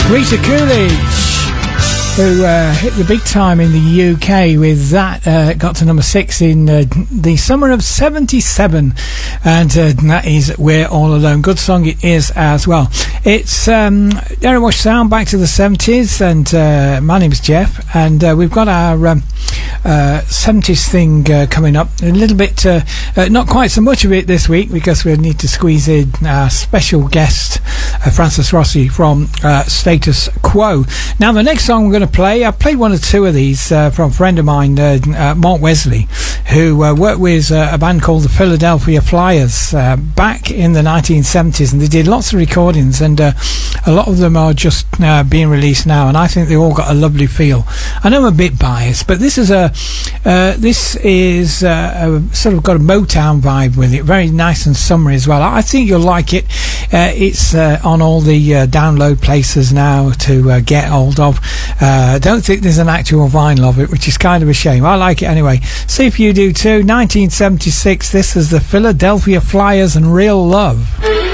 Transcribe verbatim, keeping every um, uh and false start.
Rita Coolidge, who uh, hit the big time in the U K with that, uh, got to number six in uh, the summer of seventy-seven, and uh, that is We're All Alone. Good song it is as well. It's um, Darren Wash Sound, back to the seventies, and uh, my name is Jeff, and uh, we've got our um, uh, seventies thing uh, coming up. A little bit, uh, uh, not quite so much of it this week, because we need to squeeze in our special guest, uh, Francis Rossi from uh, Status Quo. Now, the next song we're going to play, I played one or two of these uh, from a friend of mine, uh, uh, Mark Wesley, who uh, worked with uh, a band called the Philadelphia Flyers uh, back in the nineteen seventies, and they did lots of recordings, and uh, a lot of them are just uh, being released now, and I think they all got a lovely feel. I know I'm a bit biased, but this is a uh, this is uh, a, sort of got a Motown vibe with it, very nice and summery as well. I think you'll like it. Uh, it's uh, on all the uh, download places now to uh, get hold of. Uh, I don't think there's an actual vinyl of it, which is kind of a shame. I like it anyway. See if you do too. nineteen seventy-six, this is the Philadelphia Flyers and Real Love.